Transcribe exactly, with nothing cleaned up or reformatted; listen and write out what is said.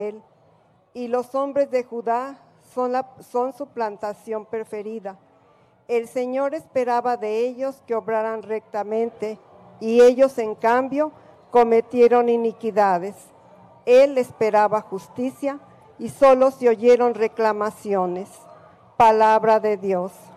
Él, y los hombres de Judá son, la, son su plantación preferida. El Señor esperaba de ellos que obraran rectamente, y ellos, en cambio, cometieron iniquidades. Él esperaba justicia, y solo se oyeron reclamaciones. Palabra de Dios.